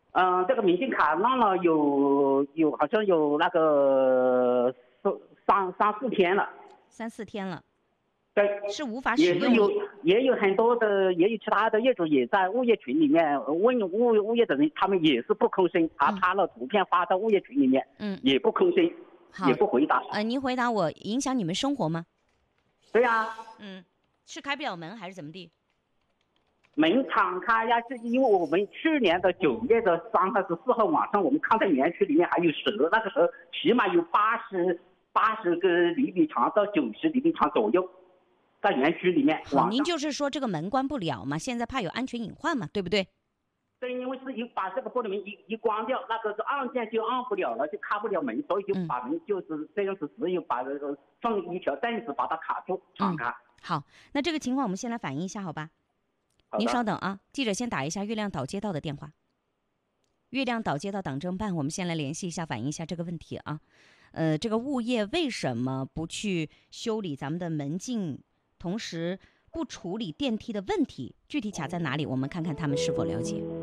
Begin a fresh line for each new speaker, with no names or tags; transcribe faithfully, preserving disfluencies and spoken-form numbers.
嗯、呃这个民警卡弄了有有好像有那个三三四天了。
三四天了，
对，
是无法使
也是有
用。
也有很多的，也有其他的业主也在物业群里面问物物业的人，他们也是不吭声，他
嗯
拍了图片发到物业群里面，
嗯，
也不吭声，也
好，
不回答。
呃，您回答我，影响你们生活吗？
对呀、
嗯，是开不了门还是怎么地？
门敞开呀，是因为我们去年的九月的三号十四号晚上，我们看到园区里面还有蛇，那个时候起码有八十八十个厘米长到九十厘米长左右，在园区里面
好，您
晚上。
就是说这个门关不了嘛，现在怕有安全隐患嘛，对不对？
对，因为是一把这个玻璃门一一关掉，那个是按键就按不了了，就开不了门，所以就
嗯
把门就是这样子，只有把这个放一条凳子把它卡住敞
嗯，
开。
好，那这个情况我们先来反映一下，好吧？您
好的。
稍等啊，记者先打一下月亮岛街道的电话。月亮岛街道党政办，我们先来联系一下，反映一下这个问题啊。呃，这个物业为什么不去修理咱们的门禁，同时不处理电梯的问题？具体卡在哪里？我们看看他们是否了解。